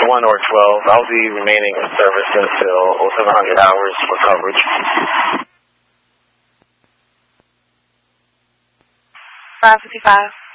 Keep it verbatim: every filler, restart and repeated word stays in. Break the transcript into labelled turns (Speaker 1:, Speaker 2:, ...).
Speaker 1: one or twelve. I'll be remaining in service until seven hundred hours for coverage.
Speaker 2: five fifty-five.